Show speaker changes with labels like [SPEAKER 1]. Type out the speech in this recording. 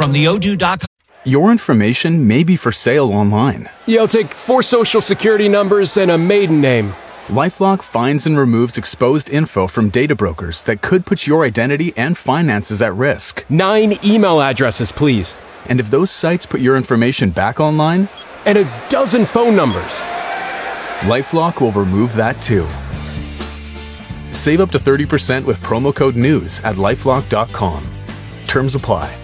[SPEAKER 1] from the Odoo.com.
[SPEAKER 2] Your information may be for sale online.
[SPEAKER 3] I'll take 4 social security numbers and a maiden name.
[SPEAKER 2] LifeLock finds and removes exposed info from data brokers that could put your identity and finances at risk.
[SPEAKER 3] 9 email addresses, please.
[SPEAKER 2] And if those sites put your information back online,
[SPEAKER 3] And a dozen phone numbers.
[SPEAKER 2] LifeLock will remove that too. Save up to 30% with promo code NEWS at LifeLock.com. Terms apply.